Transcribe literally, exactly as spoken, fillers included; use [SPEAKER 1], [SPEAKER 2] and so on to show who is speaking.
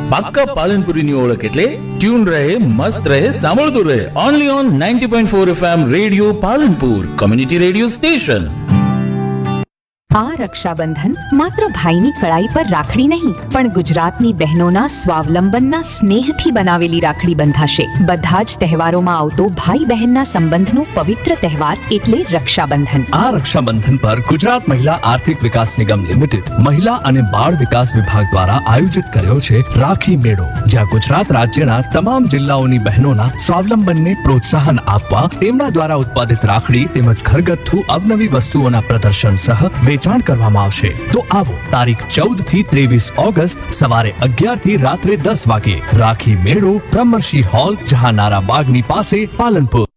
[SPEAKER 1] બાકા પાલનપુરીની ઓળખ એટલે ટ્યુન રહે, મસ્ત રહે, સાંભળતું રહે. Only on ninety point four FM radio Palanpur, community radio station.
[SPEAKER 2] આ રક્ષાબંધન માત્ર ભાઈની કળાઈ પર રાખડી નહીં, પણ ગુજરાતની બહેનોના સ્વાવલંબનના સ્નેહથી બનાવેલી રાખડી બંધાશે. બધા જ તહેવારોમાં આવતો ભાઈ બહેનના સંબંધનો પવિત્ર તહેવાર એટલે રક્ષાબંધન.
[SPEAKER 3] આ રક્ષાબંધન પર ગુજરાત મહિલા આર્થિક વિકાસ નિગમ લિમિટેડ મહિલા અને બાળ વિકાસ વિભાગ દ્વારા આયોજિત કર્યો છે રાખી મેળો, જ્યાં ગુજરાત રાજ્યના તમામ જિલ્લાઓની બહેનોના સ્વાવલંબનને પ્રોત્સાહન આપવા તેમના દ્વારા ઉત્પાદિત રાખડી તેમજ ઘરગથ્થુ અવનવી વસ્તુઓના પ્રદર્શન સહ વેચાણ કરવામાં આવશે. તો આવો તારીખ ચૌદ થી ત્રેવીસ ઓગસ્ટ સવારે અગિયાર થી રાત્રે દસ વાગે રાખી મેળો બ્રહ્મર્ષિ હોલ, જહાનારા બાગની પાસે, પાલનપુર.